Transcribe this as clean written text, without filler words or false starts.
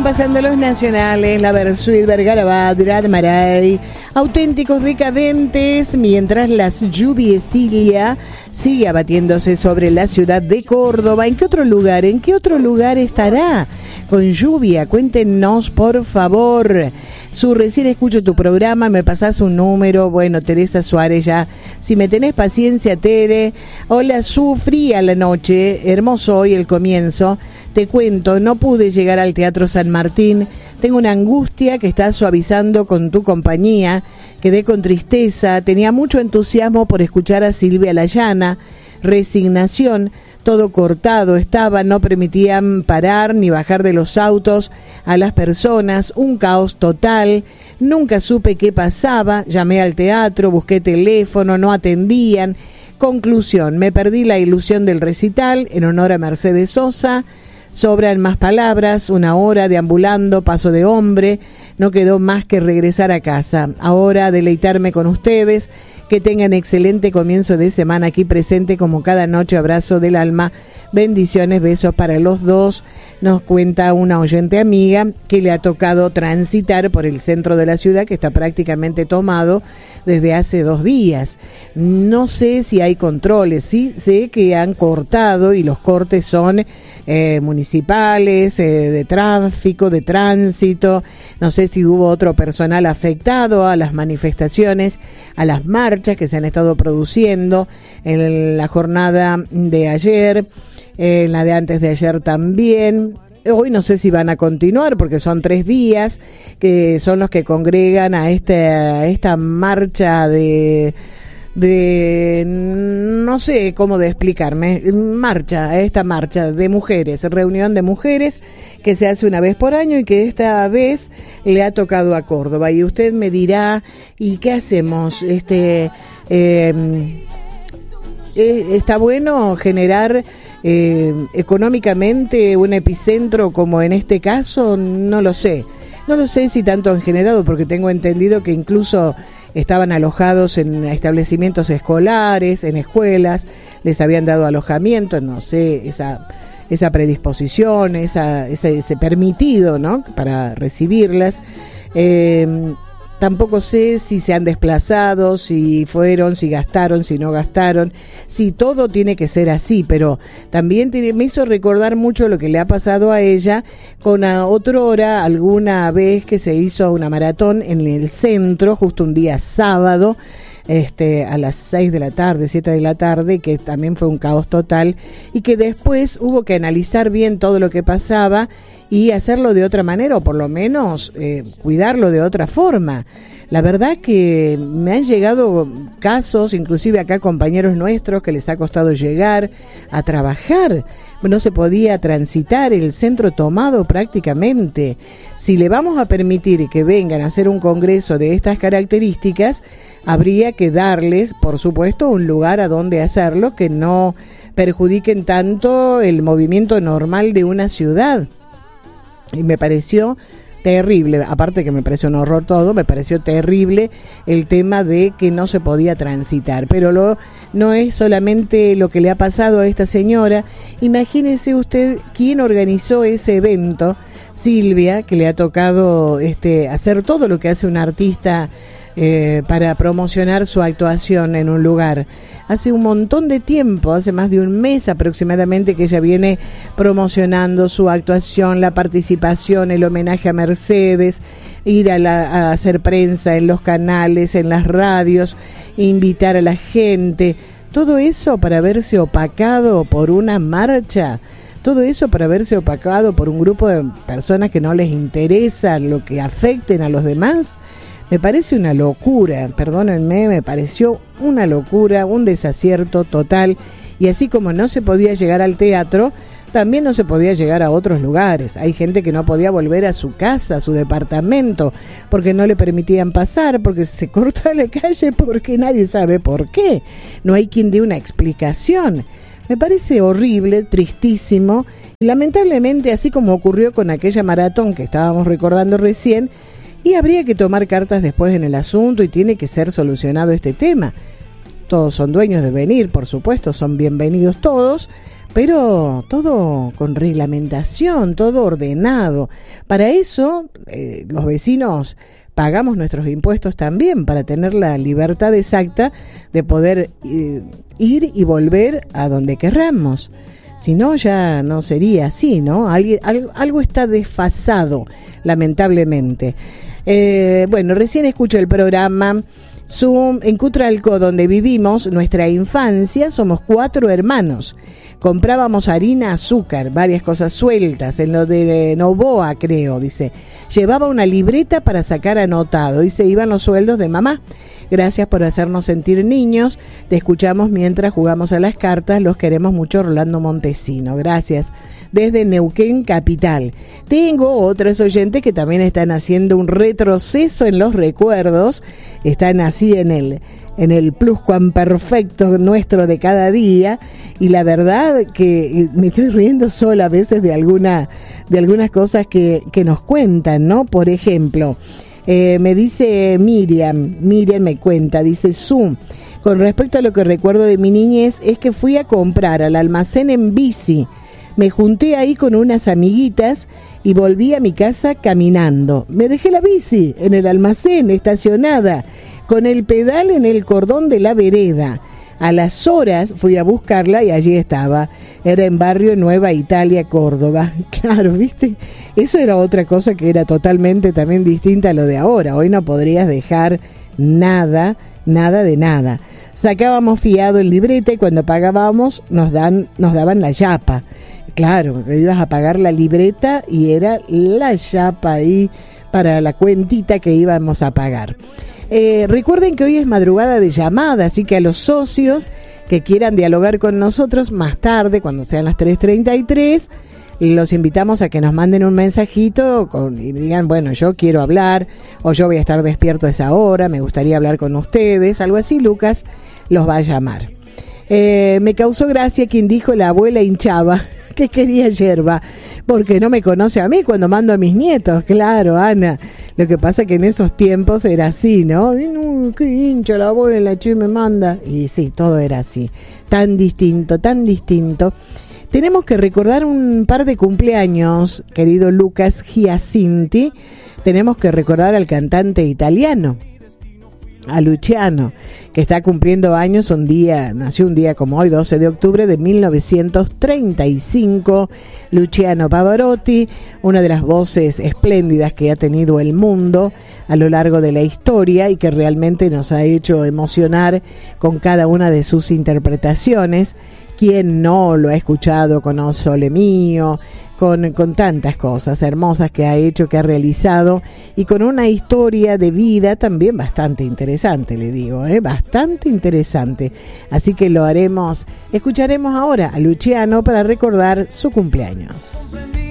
Siguen pasando los nacionales, la Versuit, Vergarabat, Grat Maray, auténticos decadentes, mientras la lluviecilia sigue abatiéndose sobre la ciudad de Córdoba. ¿En qué otro lugar? ¿En qué otro lugar estará con lluvia? Cuéntenos, por favor. Recién escucho tu programa, me pasás un número. Bueno, Teresa Suárez ya. Si me tenés paciencia, Tere. Hola, fría la noche, hermoso hoy el comienzo. Te cuento, no pude llegar al Teatro San Martín. Tengo una angustia que está suavizando con tu compañía. Quedé con tristeza, tenía mucho entusiasmo por escuchar a Silvia Layana. Resignación, todo cortado estaba, no permitían parar ni bajar de los autos a las personas, un caos total. Nunca supe qué pasaba, llamé al teatro, busqué teléfono, no atendían. Conclusión, me perdí la ilusión del recital en honor a Mercedes Sosa. Sobran más palabras, 1 hora deambulando, paso de hombre, no quedó más que regresar a casa. Ahora deleitarme con ustedes, que tengan excelente comienzo de semana aquí presente como cada noche, abrazo del alma, bendiciones, besos para los dos. Nos cuenta una oyente amiga que le ha tocado transitar por el centro de la ciudad, que está prácticamente tomado desde hace 2 días. No sé si hay controles, sí sé que han cortado y los cortes son municipales, de tráfico, de tránsito. No sé si hubo otro personal afectado a las manifestaciones, a las marchas que se han estado produciendo en la jornada de ayer, en la de antes de ayer también. Hoy no sé si van a continuar porque son 3 días que son los que congregan a esta marcha de no sé cómo de explicarme, esta marcha de mujeres, reunión de mujeres que se hace una vez por año y que esta vez le ha tocado a Córdoba. Y usted me dirá, ¿y qué hacemos? Está bueno generar económicamente un epicentro como en este caso, no lo sé si tanto han generado, porque tengo entendido que incluso estaban alojados en establecimientos escolares, en escuelas, les habían dado alojamiento, no sé, esa predisposición, ese permitido, ¿no?, para recibirlas. Tampoco sé si se han desplazado, si fueron, si gastaron, si no gastaron, si todo tiene que ser así, pero también me hizo recordar mucho lo que le ha pasado a ella con otrora, alguna vez que se hizo una maratón en el centro, justo un día sábado, a las 6 de la tarde, 7 de la tarde, que también fue un caos total y que después hubo que analizar bien todo lo que pasaba y hacerlo de otra manera, o por lo menos cuidarlo de otra forma. La verdad que me han llegado casos, inclusive acá compañeros nuestros, que les ha costado llegar a trabajar. No se podía transitar, el centro tomado prácticamente. Si le vamos a permitir que vengan a hacer un congreso de estas características, habría que darles, por supuesto, un lugar a donde hacerlo que no perjudiquen tanto el movimiento normal de una ciudad. Y me pareció terrible, aparte que me pareció un horror todo, me pareció terrible el tema de que no se podía transitar. Pero no es solamente lo que le ha pasado a esta señora. Imagínese usted quién organizó ese evento, Silvia, que le ha tocado hacer todo lo que hace un artista para promocionar su actuación en un lugar. Hace un montón de tiempo, hace más de un mes aproximadamente, que ella viene promocionando su actuación, la participación, el homenaje a Mercedes, ir a hacer prensa en los canales, en las radios, invitar a la gente. Todo eso para verse opacado por una marcha. Todo eso para verse opacado por un grupo de personas que no les interesa lo que afecten a los demás. Me parece una locura, perdónenme, me pareció una locura, un desacierto total. Y así como no se podía llegar al teatro, también no se podía llegar a otros lugares. Hay gente que no podía volver a su casa, a su departamento, porque no le permitían pasar, porque se cortó la calle, porque nadie sabe por qué. No hay quien dé una explicación. Me parece horrible, tristísimo. Lamentablemente, así como ocurrió con aquella maratón que estábamos recordando recién, y habría que tomar cartas después en el asunto y tiene que ser solucionado este tema. Todos son dueños de venir, por supuesto, son bienvenidos todos, pero todo con reglamentación, todo ordenado. Para eso, los vecinos pagamos nuestros impuestos también, para tener la libertad exacta de poder ir y volver a donde querramos. Si no, ya no sería así, ¿no? Algo está desfasado, lamentablemente. Bueno, recién escucho el programa Zoom en Cutralcó, donde vivimos nuestra infancia. Somos 4 hermanos. Comprábamos harina, azúcar, varias cosas sueltas, en lo de Novoa, creo, dice. Llevaba una libreta para sacar anotado y se iban los sueldos de mamá. Gracias por hacernos sentir niños. Te escuchamos mientras jugamos a las cartas. Los queremos mucho, Rolando Montesino. Gracias. Desde Neuquén Capital. Tengo otros oyentes que también están haciendo un retroceso en los recuerdos. Están así en el pluscuamperfecto nuestro de cada día, y la verdad que me estoy riendo sola a veces de algunas cosas que nos cuentan, ¿no? Por ejemplo, me dice Miriam me cuenta, dice Zoom, con respecto a lo que recuerdo de mi niñez, es que fui a comprar al almacén en bici. Me junté ahí con unas amiguitas y volví a mi casa caminando. Me dejé la bici en el almacén, estacionada, con el pedal en el cordón de la vereda. A las horas fui a buscarla y allí estaba. Era en barrio Nueva Italia, Córdoba. Claro, ¿viste? Eso era otra cosa que era totalmente también distinta a lo de ahora. Hoy no podrías dejar nada de nada. Sacábamos fiado en libreta y cuando pagábamos nos daban la yapa. Claro, ibas a pagar la libreta y era la yapa ahí para la cuentita que íbamos a pagar. Recuerden que hoy es madrugada de llamada, así que a los socios que quieran dialogar con nosotros más tarde, cuando sean las 3:33, los invitamos a que nos manden un mensajito y digan, bueno, yo quiero hablar, o yo voy a estar despierto a esa hora, me gustaría hablar con ustedes, algo así. Lucas los va a llamar. Me causó gracia quien dijo la abuela hinchaba que quería yerba, porque no me conoce a mí cuando mando a mis nietos. Claro, Ana, lo que pasa que en esos tiempos era así, ¿no? No, qué hincha la abuela, che, me manda. Y sí, todo era así, tan distinto. Tenemos que recordar un par de cumpleaños, querido Lucas Giacinti. Tenemos que recordar al cantante italiano, a Luciano, que está cumpliendo años nació un día como hoy, 12 de octubre de 1935, Luciano Pavarotti, una de las voces espléndidas que ha tenido el mundo a lo largo de la historia y que realmente nos ha hecho emocionar con cada una de sus interpretaciones. ¿Quién no lo ha escuchado con O Sole Mio? Con tantas cosas hermosas que ha hecho, que ha realizado, y con una historia de vida también bastante interesante, le digo, bastante interesante. Así que escucharemos ahora a Luciano para recordar su cumpleaños.